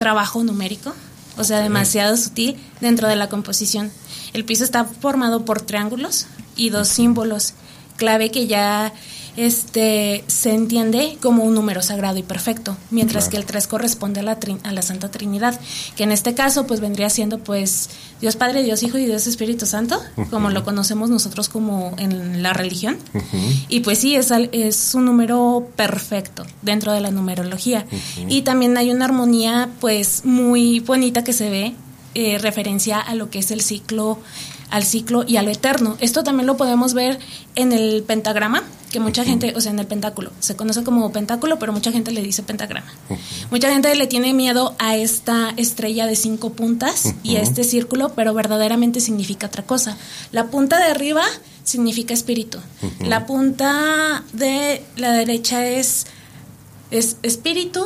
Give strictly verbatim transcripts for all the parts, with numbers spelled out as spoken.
trabajo numérico, o sea, demasiado sutil dentro de la composición. El piso está formado por triángulos y dos símbolos clave que ya este se entiende como un número sagrado y perfecto, mientras claro. que el tres corresponde a la, tri- a la Santa Trinidad, que en este caso pues vendría siendo pues Dios Padre, Dios Hijo y Dios Espíritu Santo, uh-huh. como lo conocemos nosotros como en la religión, uh-huh. y pues sí, es, es un número perfecto dentro de la numerología, uh-huh. y también hay una armonía pues muy bonita que se ve, eh, referencia a lo que es el ciclo, al ciclo y a lo eterno. Esto también lo podemos ver en el pentagrama, que mucha uh-huh. gente, o sea, en el pentáculo, se conoce como pentáculo, pero mucha gente le dice pentagrama. Uh-huh. Mucha gente le tiene miedo a esta estrella de cinco puntas uh-huh. y a este círculo, pero verdaderamente significa otra cosa. La punta de arriba significa espíritu. Uh-huh. La punta de la derecha es, es espíritu,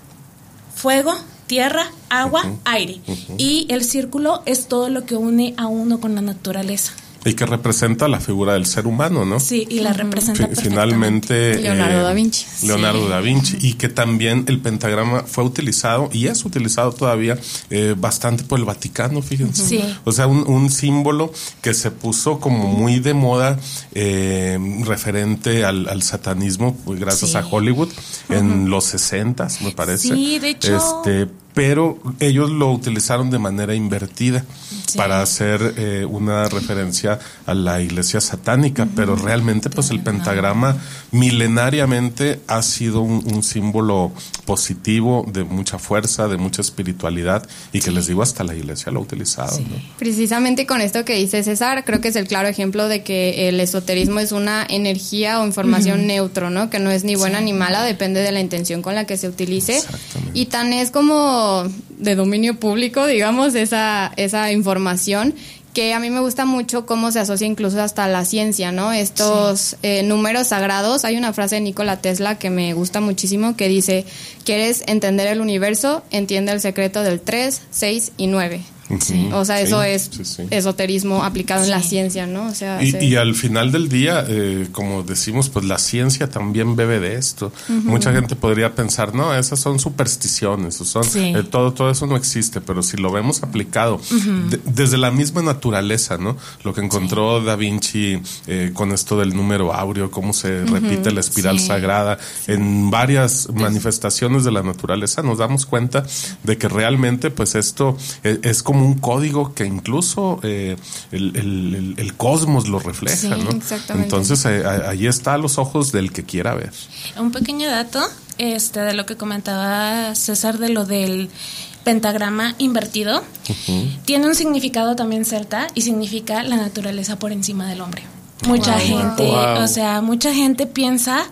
fuego, tierra, agua, uh-huh. aire. Uh-huh. Y el círculo es todo lo que une a uno con la naturaleza. Y que representa la figura del ser humano, ¿no? Sí, y la representa F- Finalmente, Leonardo eh, da Vinci. Leonardo sí. da Vinci. Y que también el pentagrama fue utilizado, y es utilizado todavía, eh, bastante por el Vaticano, fíjense. Sí. O sea, un, un símbolo que se puso como muy de moda, eh, referente al, al satanismo, pues, gracias sí. a Hollywood, uh-huh. en los sesentas, me parece. Sí, de hecho... Este, pero ellos lo utilizaron de manera invertida sí. para hacer eh, una referencia a la iglesia satánica, uh-huh. pero realmente pues el pentagrama milenariamente ha sido un, un símbolo positivo de mucha fuerza, de mucha espiritualidad, y que sí. les digo, hasta la iglesia lo ha utilizado. Sí. ¿no? Precisamente con esto que dice César, creo que es el claro ejemplo de que el esoterismo es una energía o información uh-huh. neutro, ¿no? Que no es ni buena sí. ni mala, depende de la intención con la que se utilice. Y tan es como de dominio público, digamos, esa, esa información, que a mí me gusta mucho cómo se asocia incluso hasta la ciencia, ¿no? Estos sí. eh, números sagrados. Hay una frase de Nikola Tesla que me gusta muchísimo que dice: ¿quieres entender el universo? Entiende el secreto del tres, seis y nueve. Sí. O sea, eso sí, es sí, sí. esoterismo aplicado sí. en la ciencia, ¿no? O sea, y, se... y al final del día, eh, como decimos, pues la ciencia también bebe de esto. Uh-huh. Mucha gente podría pensar, no, esas son supersticiones, o son, sí. eh, todo, todo eso no existe, pero si lo vemos aplicado uh-huh. de, desde la misma naturaleza, ¿no? Lo que encontró sí. Da Vinci eh, con esto del número áureo, cómo se uh-huh. repite la espiral sí. sagrada, sí. en varias sí. manifestaciones de la naturaleza, nos damos cuenta de que realmente, pues esto es, es como un código que incluso eh, el, el, el cosmos lo refleja, sí, ¿no? Exactamente. Entonces eh, ahí está a los ojos del que quiera ver. Un pequeño dato este de lo que comentaba César de lo del pentagrama invertido, uh-huh. tiene un significado también celta y significa la naturaleza por encima del hombre. Mucha wow, gente, wow. o sea, mucha gente piensa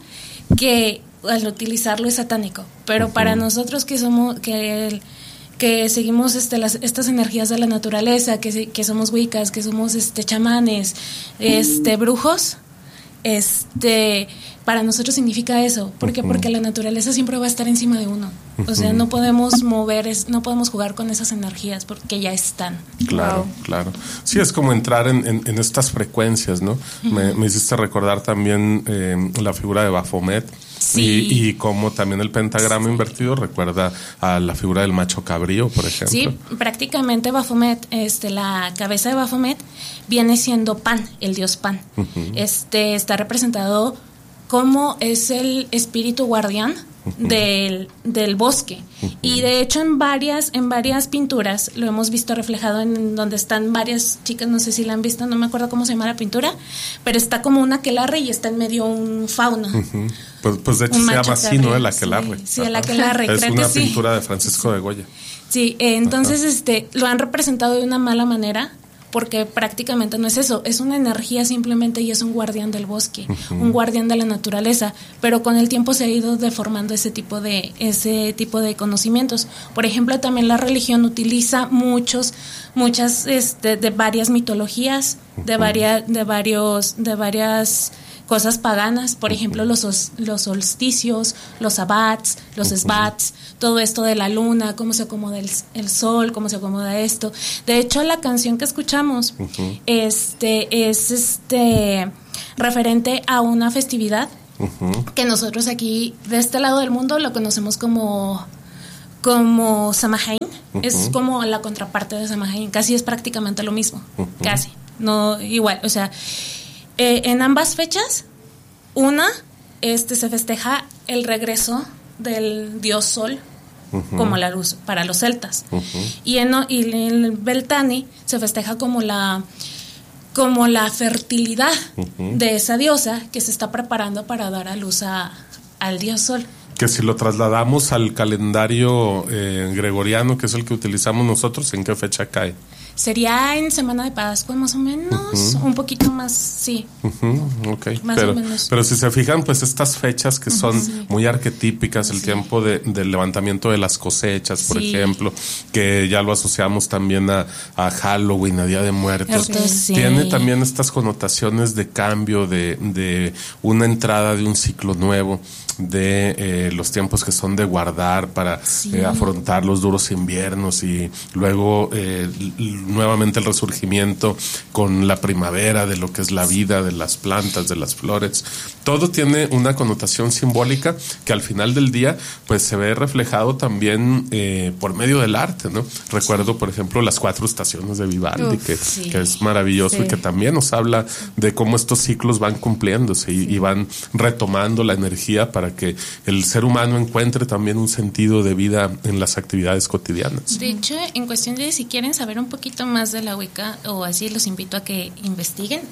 que al utilizarlo es satánico, pero uh-huh. para nosotros que somos que el que seguimos este las estas energías de la naturaleza, que que somos wiccas, que somos este chamanes, este brujos, este para nosotros significa eso. ¿Por qué? Uh-huh. Porque la naturaleza siempre va a estar encima de uno. Uh-huh. O sea, no podemos mover, es, no podemos jugar con esas energías porque ya están. Claro, wow. claro. Sí, es como entrar en, en, en estas frecuencias, ¿no? Uh-huh. Me, me hiciste recordar también eh, la figura de Baphomet. Sí. Y, y como también el pentagrama sí. invertido recuerda a la figura del macho cabrío, por ejemplo. Sí, prácticamente Baphomet, este, la cabeza de Baphomet viene siendo Pan, el dios Pan. Uh-huh. Este está representado como es el espíritu guardián uh-huh. del, del bosque. Uh-huh. Y de hecho en varias, en varias pinturas lo hemos visto reflejado en donde están varias chicas, no sé si la han visto, no me acuerdo cómo se llama la pintura, pero está como un aquelarre y está en medio un fauna. Uh-huh. Pues, pues de hecho se llama así, ¿no? El aquelarre. Sí, sí, el aquelarre. Es creo una que pintura sí. de Francisco de Goya. Sí, eh, entonces este lo han representado de una mala manera, porque prácticamente no es eso, es una energía simplemente y es un guardián del bosque, uh-huh. un guardián de la naturaleza, pero con el tiempo se ha ido deformando ese tipo de ese tipo de conocimientos. Por ejemplo, también la religión utiliza muchos muchas este de varias mitologías, uh-huh. de varias de varios de varias cosas paganas, por ejemplo, los los solsticios, los sabbats, los sbats, todo esto de la luna, cómo se acomoda el, el sol, cómo se acomoda esto. De hecho, la canción que escuchamos uh-huh. este es este referente a una festividad uh-huh. que nosotros aquí de este lado del mundo lo conocemos como como Samhain, uh-huh. es como la contraparte de Samhain, casi es prácticamente lo mismo, uh-huh. casi, no igual, o sea, eh, en ambas fechas, una, este se festeja el regreso del dios Sol, uh-huh. como la luz para los celtas, uh-huh. y en y en el Beltane se festeja como la como la fertilidad uh-huh. de esa diosa que se está preparando para dar a luz a, al dios Sol. Que si lo trasladamos al calendario eh, gregoriano, que es el que utilizamos nosotros, ¿en qué fecha cae? Sería en Semana de Pascua, más o menos, uh-huh. un poquito más, sí. Uh-huh. Okay. Más pero, o menos. Pero si se fijan, pues estas fechas que son uh-huh. sí. muy arquetípicas, el sí. tiempo de, del levantamiento de las cosechas, por sí. ejemplo, que ya lo asociamos también a, a Halloween, a Día de Muertos, sí. tiene también estas connotaciones de cambio, de, de una entrada de un ciclo nuevo, de eh, los tiempos que son de guardar para sí. eh, afrontar los duros inviernos y luego eh, nuevamente el resurgimiento con la primavera de lo que es la vida de las plantas, de las flores. Todo tiene una connotación simbólica que al final del día pues se ve reflejado también eh, por medio del arte, ¿no? Recuerdo, por ejemplo, las cuatro estaciones de Vivaldi, Uf, que, sí. que es maravilloso sí. y que también nos habla de cómo estos ciclos van cumpliéndose y, y van retomando la energía para que el ser humano encuentre también un sentido de vida en las actividades cotidianas. De hecho, en cuestión de si quieren saber un poquito más de la Wicca o así, los invito a que investiguen.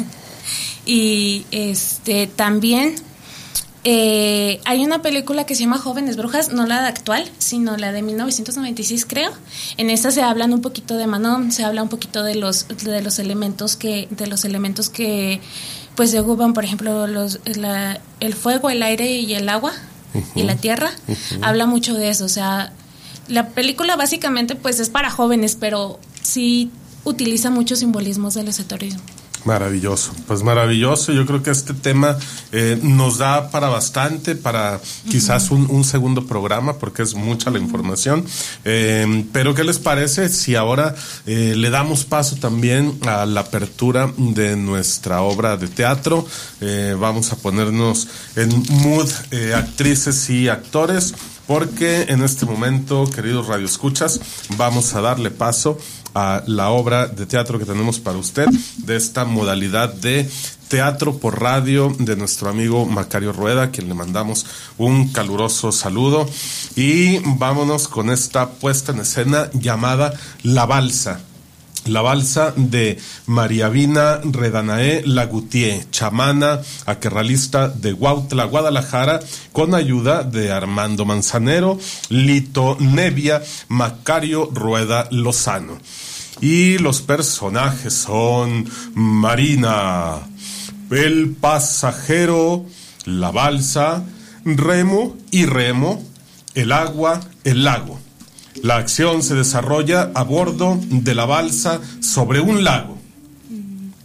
Y este también eh, hay una película que se llama Jóvenes Brujas, no la de actual, sino la de mil novecientos noventa y seis, creo. En esta se hablan un poquito de Manon, se habla un poquito de los de los elementos que de los elementos que pues se ocupan, por ejemplo, los la, el fuego, el aire y el agua uh-huh. y la tierra. Uh-huh. Habla mucho de eso, o sea, la película básicamente pues es para jóvenes, pero sí utiliza muchos simbolismos del esoterismo. Maravilloso, pues maravilloso. Yo creo que este tema eh, nos da para bastante, para quizás un, un segundo programa, porque es mucha la información. Eh, pero ¿qué les parece si ahora eh, le damos paso también a la apertura de nuestra obra de teatro? Eh, vamos a ponernos en mood eh, actrices y actores, porque en este momento, queridos radioescuchas, vamos a darle paso a la obra de teatro que tenemos para usted, de esta modalidad de teatro por radio de nuestro amigo Macario Rueda, a quien le mandamos un caluroso saludo. Y vámonos con esta puesta en escena llamada La Balsa. La Balsa de María Vina Redanae Lagutier, chamana akerralista de Huautla, Guadalajara, con ayuda de Armando Manzanero, Lito Nevia, Macario Rueda Lozano. Y los personajes son Marina, el pasajero, la balsa, Remo y Remo, el agua, el lago. La acción se desarrolla a bordo de la balsa sobre un lago.